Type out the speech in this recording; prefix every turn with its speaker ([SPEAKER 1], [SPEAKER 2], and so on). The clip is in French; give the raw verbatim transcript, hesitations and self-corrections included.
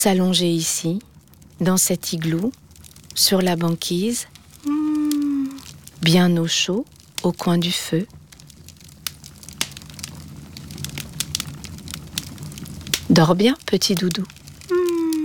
[SPEAKER 1] S'allonger ici, dans cet igloo, sur la banquise, bien au chaud, au coin du feu. Dors bien, petit doudou.